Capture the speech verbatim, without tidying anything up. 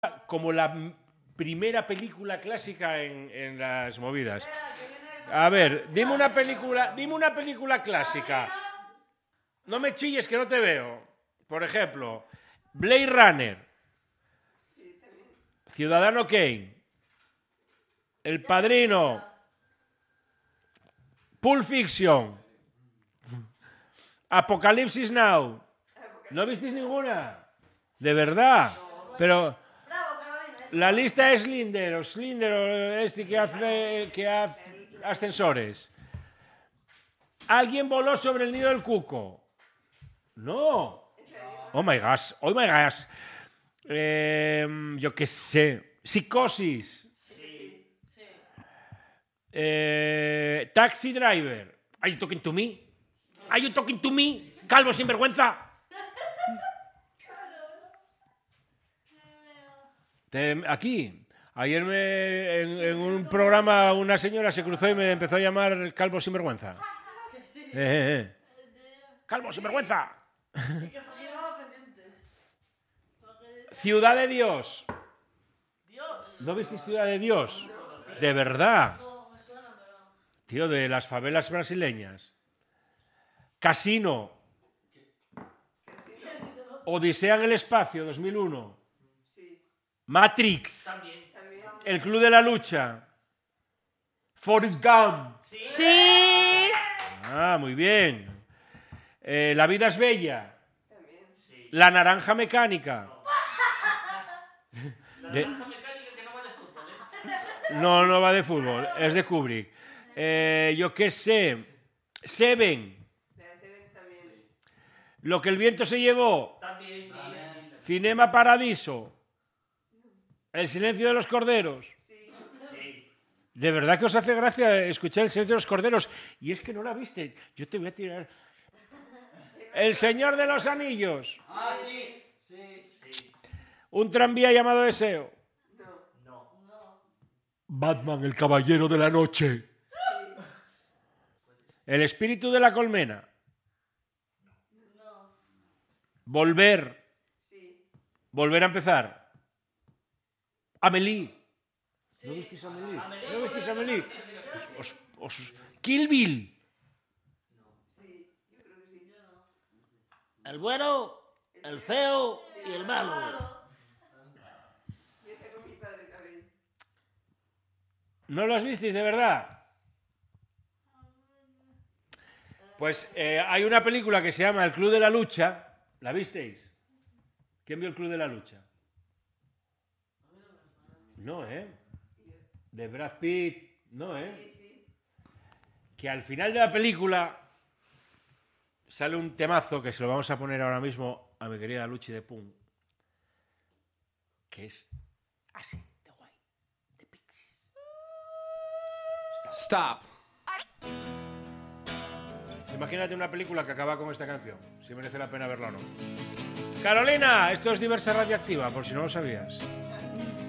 como la primera película clásica en, en las movidas. A ver, dime una película, dime una película clásica. No me chilles que no te veo. Por ejemplo, Blade Runner, Ciudadano Kane, El Padrino, Pulp Fiction, Apocalipsis Now. ¿No visteis ninguna? De verdad. Pero la lista es Slinder, o Slinder, o este que hace, que hace ascensores. ¿Alguien voló sobre el nido del cuco? No. Oh my gosh, oh my gosh. Eh, yo qué sé. Psicosis. Sí. Sí. Eh, Taxi Driver. Are you talking to me? Are you talking to me? Calvo sinvergüenza. Te, aquí. Ayer me, en, en un programa una señora se cruzó y me empezó a llamar Calvo sinvergüenza. Eh, eh, eh. Calvo sinvergüenza. Ciudad de Dios. ¿No visteis Ciudad de Dios? De verdad. Tío, de las favelas brasileñas. Casino. Odisea en el espacio, dos mil uno. Matrix. El Club de la Lucha. Forrest Gump. Sí. Ah, muy bien. Eh, La vida es bella. La naranja mecánica. De... No, no va de fútbol, es de Kubrick. Eh, yo qué sé. Seven. Lo que el viento se llevó. Cinema Paradiso. El silencio de los corderos. De verdad que os hace gracia escuchar El silencio de los corderos. Y es que no la viste. Yo te voy a tirar. El Señor de los Anillos. Ah, sí. Sí. Sí. Un tranvía llamado Deseo. No. No. Batman, el caballero de la noche. El espíritu de la colmena. No. Volver. Volver a empezar. Amélie. ¿No visteis Amélie? ¿No visteis Amélie? Os, os, os... Kill Bill. El bueno, el feo y el malo. ¿No los visteis de verdad? Pues eh, hay una película que se llama El Club de la Lucha. ¿La visteis? ¿Quién vio El Club de la Lucha? No, ¿eh? De Brad Pitt. No, ¿eh? Que al final de la película sale un temazo que se lo vamos a poner ahora mismo a mi querida Luchi de Pum. Que es así, de guay. De Pixies. Stop. Imagínate una película que acaba con esta canción. Si merece la pena verla o no. Carolina, esto es Diversa Radioactiva, por si no lo sabías.